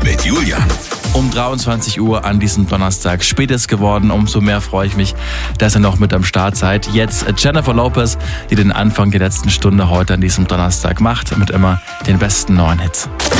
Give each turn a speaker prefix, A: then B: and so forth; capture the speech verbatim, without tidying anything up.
A: mit Julian.
B: Um dreiundzwanzig Uhr an diesem Donnerstag. Spät ist geworden, umso mehr freue ich mich, dass ihr noch mit am Start seid. Jetzt Jennifer Lopez, die den Anfang der letzten Stunde heute an diesem Donnerstag macht, mit immer den besten neuen Hits.